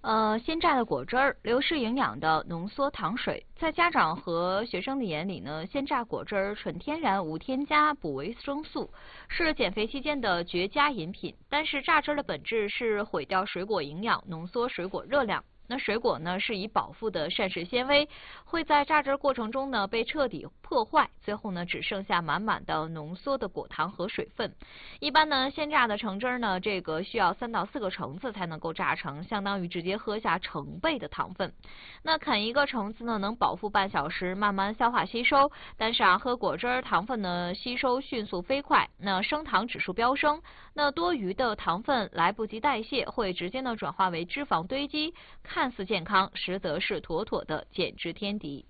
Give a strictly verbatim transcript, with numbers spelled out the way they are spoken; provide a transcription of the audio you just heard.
呃，鲜榨的果汁儿，流失营养的浓缩糖水，在家长和学生的眼里呢，鲜榨果汁儿纯天然无添加补维生素，是减肥期间的绝佳饮品。但是榨汁儿的本质是毁掉水果营养，浓缩水果热量。那水果呢是以饱腹的膳食纤维，会在榨汁过程中呢被彻底破坏，最后呢只剩下满满的浓缩的果糖和水分。一般呢鲜榨的橙汁呢，这个需要三到四个橙子才能够榨成，相当于直接喝下成倍的糖分。那啃一个橙子呢能饱腹半小时，慢慢消化吸收。但是啊喝果汁儿糖分呢吸收迅速飞快，那升糖指数飙升，那多余的糖分来不及代谢，会直接呢转化为脂肪堆积。看似健康，实则是妥妥的减脂天敌。